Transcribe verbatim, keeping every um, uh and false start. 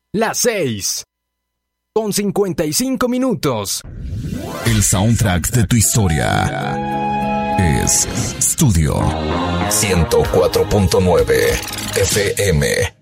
Las seis, con cincuenta y cinco minutos. El soundtrack de tu historia es Studio ciento cuatro punto nueve F M.